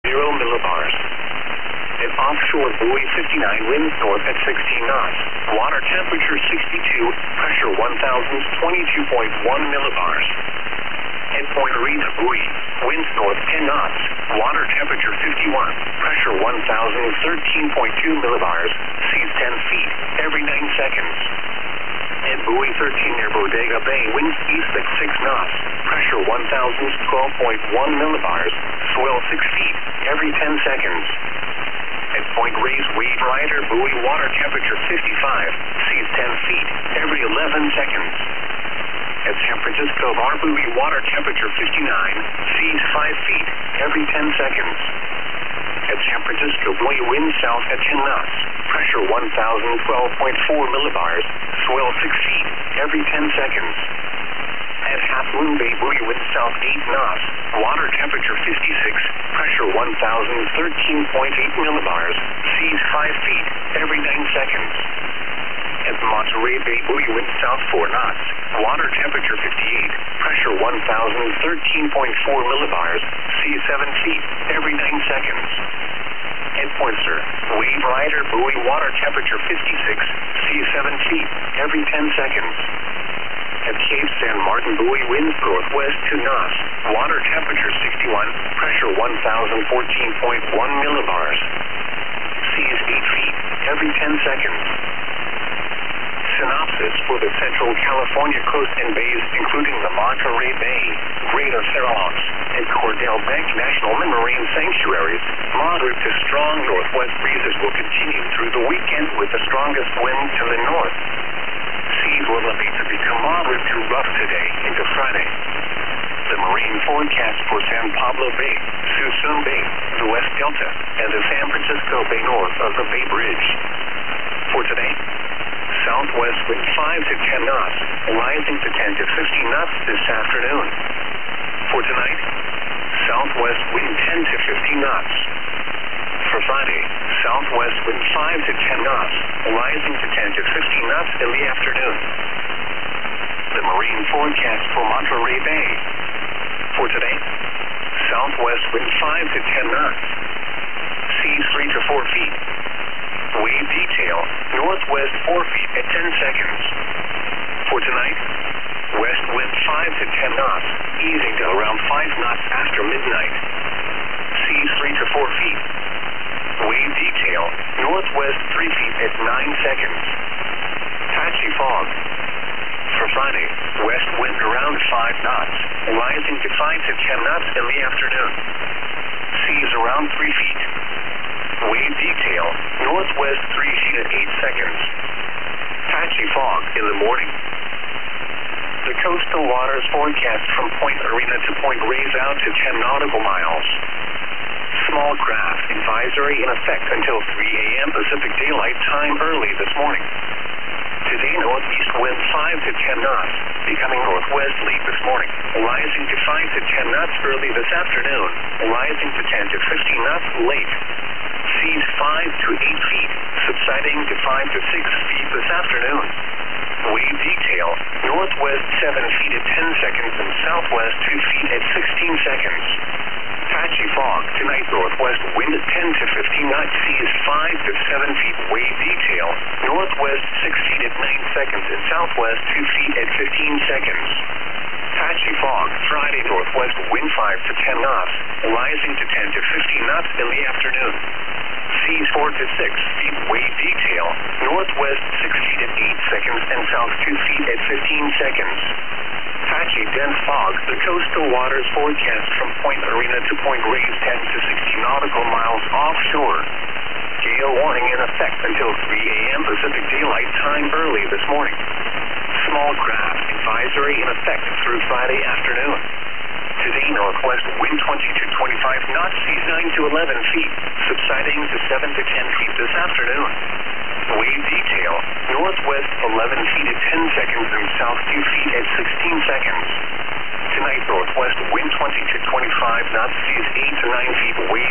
millibars. At offshore buoy 59, winds north at 16 knots. Water temperature 62, pressure 1022.1 millibars. At Point Arena buoy, winds north 10 knots. Water temperature 51, pressure 1013.2 millibars. Seas 10 feet every 9 seconds. At buoy 13 near Bodega Bay, winds east at 6 knots. Pressure 1012.1 millibars. Swell 6 feet every 10 seconds. At Point Reyes Wave Rider buoy, water temperature 55, seas 10 feet every 11 seconds. At San Francisco Bar buoy, water temperature 59, seas 5 feet every 10 seconds. At San Francisco buoy, wind south at 10 knots. Pressure 1012.4 millibars. Swell 6 feet every 10 seconds. At Half Moon Bay buoy, wind south 8 knots. Water temperature 56. Pressure 1013.8 millibars. Seas 5 feet every 9 seconds. At Monterey Bay buoy, wind south 4 knots. Water temperature 58. Pressure 1013.4 millibars. Seas 7 feet every 9 seconds. At Pointer Wave Rider buoy, water temperature 56. Seas 7 feet every 10 seconds. At Cape San Martin buoy, winds northwest 2 knots. Water temperature 61. Pressure 1014.1 millibars. Seas 8 feet every 10 seconds. Synopsis for the Central California coast and bays, including the Monterey Bay, Greater Cerros, and Cordell Bank National Marine Sanctuaries. Moderate to strong northwest breezes will continue through the weekend with the strongest wind to the north. Seas will elevate to become moderate to rough today into Friday. The marine forecast for San Pablo Bay, Suisun Bay, the West Delta, and the San Francisco Bay north of the Bay Bridge. For today, southwest wind 5 to 10 knots, rising to 10 to 15 knots this afternoon. For tonight, southwest wind 10 to 15 knots. For Friday, southwest wind 5 to 10 knots, rising to 10 to 15 knots in the afternoon. The marine forecast for Monterey Bay. For today, southwest wind 5 to 10 knots. Seas 3 to 4 feet. Wave detail, northwest 4 feet at 10 seconds. For tonight, west wind 5 to 10 knots, easing to around 5 knots after midnight. Seas 3 to 4 feet. Wave detail, northwest 3 feet at 9 seconds. Patchy fog. For Friday, west wind around 5 knots, rising to 5 to 10 knots in the afternoon. Seas around 3 feet. Wave detail, northwest 3 feet at 8 seconds. Patchy fog in the morning. The coastal waters forecast from Point Arena to Point Reyes out to 10 nautical miles. Small craft advisory in effect until 3 a.m. Pacific Daylight Time early this morning. Today, northeast wind 5 to 10 knots, becoming northwest late this morning, rising to 5 to 10 knots early this afternoon, rising to 10 to 15 knots late. Seas 5 to 8 feet, subsiding to 5 to 6 feet this afternoon. Wave detail, northwest 7 feet at 10 seconds and southwest 2 feet at 16 seconds. Patchy fog, tonight northwest wind 10 to 15 knots, seas 5 to 7 feet, wave detail, northwest 6 feet at 9 seconds and southwest 2 feet at 15 seconds. Patchy fog, Friday northwest wind 5 to 10 knots, rising to 10 to 15 knots in the afternoon. Seas 4 to 6 feet, wave detail, northwest 6 feet at 8 seconds and south 2 feet at 15 seconds. Patchy dense fog, the coastal waters forecast from Point Arena to Point Reyes 10 to 60 nautical miles offshore. Gale warning in effect until 3 a.m. Pacific Daylight Time early this morning. Small craft advisory in effect through Friday afternoon. Today, northwest wind 20 to 25 knots, seas 9 to 11 feet, subsiding to 7 to 10 feet this afternoon. Wave detail, northwest 11 feet at 10 seconds and south 2 feet at 16 seconds. Tonight, northwest wind 20 to 25 knots, seas 8 to 9 feet, wave